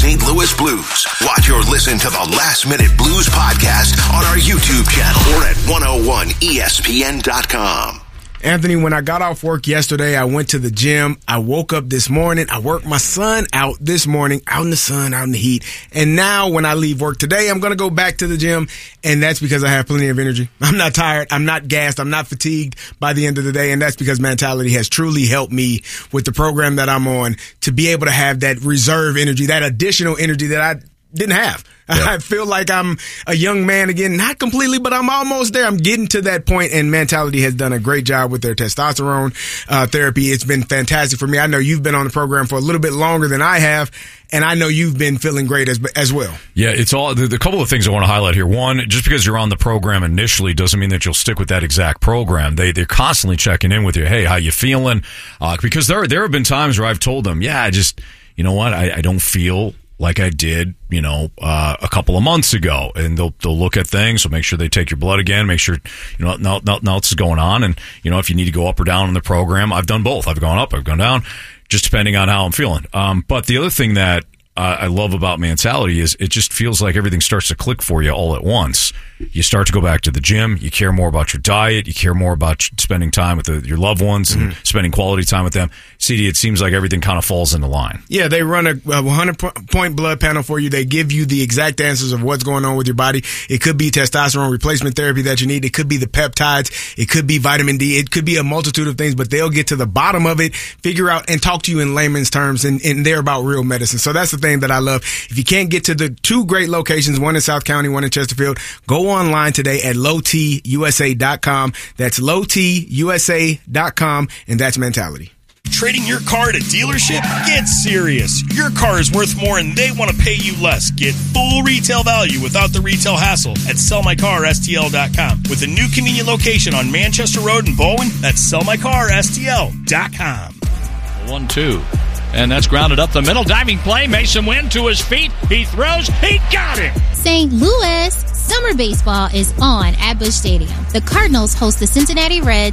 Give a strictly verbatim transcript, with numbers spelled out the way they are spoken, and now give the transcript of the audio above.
Saint Louis Blues. Watch or listen to the Last Minute Blues podcast on our YouTube channel or at one oh one E S P N dot com. Anthony, when I got off work yesterday, I went to the gym. I woke up this morning. I worked my son out this morning, out in the sun, out in the heat. And now when I leave work today, I'm going to go back to the gym. And that's because I have plenty of energy. I'm not tired. I'm not gassed. I'm not fatigued by the end of the day. And that's because Mentality has truly helped me with the program that I'm on to be able to have that reserve energy, that additional energy that I didn't have. Yeah. I feel like I'm a young man again, not completely, but I'm almost there. I'm getting to that point, and Mentality has done a great job with their testosterone uh, therapy. It's been fantastic for me. I know you've been on the program for a little bit longer than I have, and I know you've been feeling great as as well. Yeah, it's all the, the couple of things I want to highlight here. One, just because you're on the program initially doesn't mean that you'll stick with that exact program. They they're constantly checking in with you. Hey, how you feeling? Uh, because there there have been times where I've told them, yeah, I just you know what, I, I don't feel like I did, you know, uh, a couple of months ago, and they'll they'll look at things. So make sure they take your blood again. Make sure you know nothing no, no, else is going on, and you know if you need to go up or down in the program. I've done both. I've gone up. I've gone down, just depending on how I'm feeling. Um, but the other thing that uh, I love about Mentality is it just feels like everything starts to click for you all at once. You start to go back to the gym. You care more about your diet. You care more about spending time with the, your loved ones and mm-hmm. spending quality time with them. C D, it seems like everything kind of falls into line. Yeah, they run a one hundred point blood panel for you. They give you the exact answers of what's going on with your body. It could be testosterone replacement therapy that you need. It could be the peptides. It could be vitamin D. It could be a multitude of things, but they'll get to the bottom of it, figure out, and talk to you in layman's terms, and, and they're about real medicine. So that's the thing that I love. If you can't get to the two great locations, one in South County, one in Chesterfield, go online today at low t u s a dot com. That's low t u s a dot com, and that's Mentality. Trading your car at a dealership? Get serious. Your car is worth more and they want to pay you less. Get full retail value without the retail hassle at sell my car s t l dot com. With a new convenient location on Manchester Road in Bowen, that's sell my car s t l dot com. one two. And that's grounded up the middle. Diving play. Mason Wynn to his feet. He throws. He got him. Saint Louis. Summer baseball is on at Busch Stadium. The Cardinals host the Cincinnati Reds